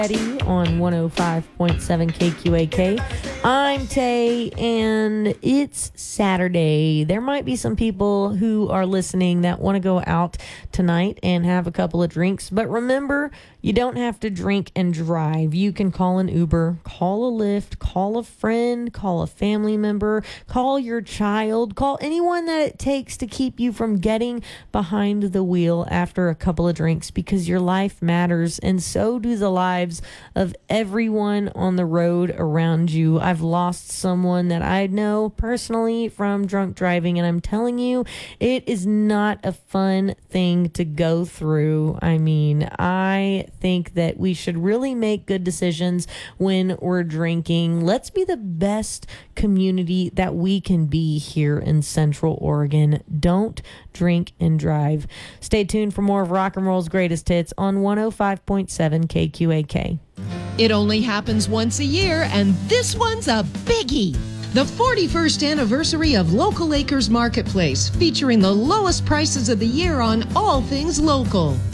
Eddie on 105.7 KQAK. I'm Tay, and it's Saturday. There might be some people who are listening that want to go out tonight and have a couple of drinks, but remember, you don't have to drink and drive. You can call an Uber, call a Lyft, call a friend, call a family member, call your child, call anyone that it takes to keep you from getting behind the wheel after a couple of drinks, because your life matters, and so do the lives of everyone on the road around you. I've lost someone that I know personally from drunk driving, and I'm telling you, it is not a fun thing to go through. I mean, I think that we should really make good decisions when we're drinking. Let's be the best community that we can be here in Central Oregon. Don't drink and drive. Stay tuned for more of Rock and Roll's greatest hits on 105.7 KQAK. It only happens once a year, and this one's a biggie. The 41st anniversary of Local Acres Marketplace, featuring the lowest prices of the year on all things local.